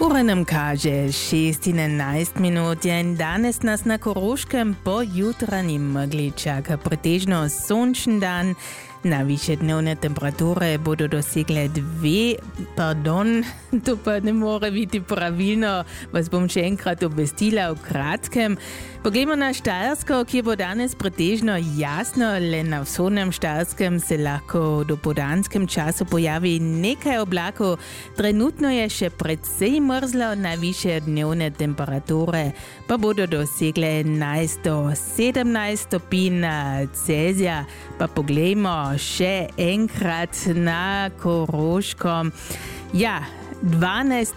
Uranem kaže 16 minut. Danes nas na Koroškem po jutranjim megli čaka pretežno sončen dan. Najvišje dnevne temperature bodo dosegle to pa ne more biti pravilno, vas bom še enkrat obvestila v kratkem. Poglejmo na Štajersko, ki bo danes pretežno jasno, le na vzhodnem Štajerskem se lahko do podanskem času pojavi nekaj oblakov. Trenutno je še precej mrzlo, najvišje dnevne temperature pa bodo dosegle 11 do 17 stopinj Celzija. Pa poglejmo še enkrat na Koroško. 12